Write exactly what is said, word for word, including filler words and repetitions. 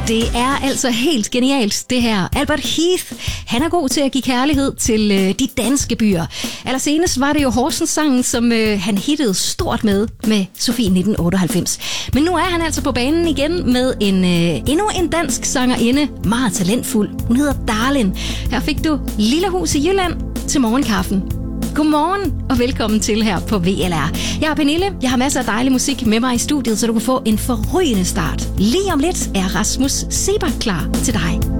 Det er altså helt genialt, det her. Albert Heath, han er god til at give kærlighed til øh, de danske byer. Allersenest var det jo Horsens-sangen, som øh, han hittede stort med med Sofie nitten otteoghalvfems. Men nu er han altså på banen igen med en øh, endnu en dansk sangerinde, meget talentfuld. Hun hedder Darlin. Her fik du Lille Hus i Jylland til morgenkaffen. Godmorgen og velkommen til her på V L R. Jeg er Pernille, jeg har masser af dejlig musik med mig i studiet, så du kan få en forrygende start. Lige om lidt er Rasmus Seebach klar til dig.